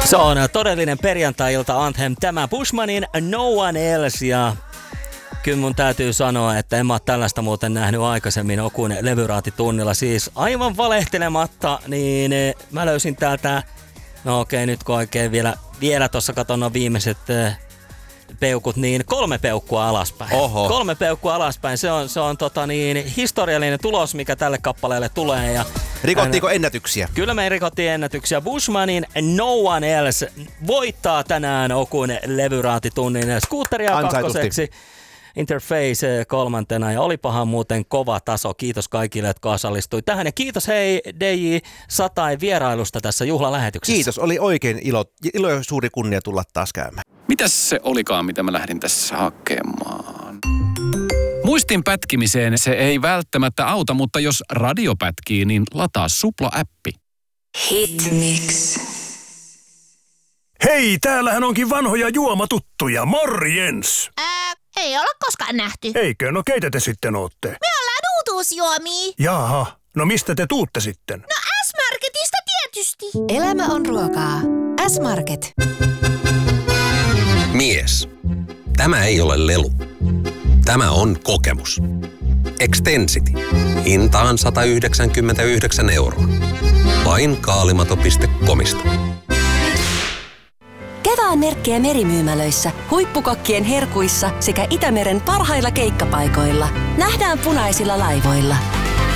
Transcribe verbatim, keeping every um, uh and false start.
Se on todellinen perjantai-ilta Anthem, tämä Bushmanin No One Else, ja kyllä mun täytyy sanoa, että en mä ole tällaista muuten nähnyt aikaisemmin Okun levyraatitunnilla. Siis aivan valehtelematta, niin mä löysin täältä, no okei nyt kun oikein vielä, vielä tuossa katon no viimeiset peukut, niin kolme peukkua alaspäin. Oho. Kolme peukkua alaspäin, se on, se on tota niin, historiallinen tulos, mikä tälle kappaleelle tulee. Ja rikottiinko hän, ennätyksiä? Kyllä me rikottiin ennätyksiä. Bushmanin No One Else voittaa tänään Okun levyraatitunnin. Scooteria kakkoseksi, Interface kolmantena, ja olipahan muuten kova taso. Kiitos kaikille, jotka osallistui tähän. Ja kiitos hei D J Satai vierailusta tässä juhlalähetyksessä. Kiitos, oli oikein ilo, ilo ja suuri kunnia tulla taas käymään. Mitäs se olikaan, mitä mä lähdin tässä hakemaan? Muistin pätkimiseen se ei välttämättä auta, mutta jos radio pätkii, niin lataa Supla-appi. Hitmix. Hei, täällähän onkin vanhoja juomatuttuja. Morjens! Ää, ei olla koskaan nähty. Eikö? No keitä te sitten ootte? Me ollaan uutuusjuomia. Jaha, no mistä te tuutte sitten? No S-Marketista tietysti. Elämä on ruokaa. S-Market. Mies. Tämä ei ole lelu. Tämä on kokemus. Extensity. Hintaan sata yhdeksänkymmentäyhdeksän euroa. Vain kaalimato piste comista. Kevään merkkejä merimyymälöissä, huippukokkien herkuissa sekä Itämeren parhailla keikkapaikoilla. Nähdään punaisilla laivoilla.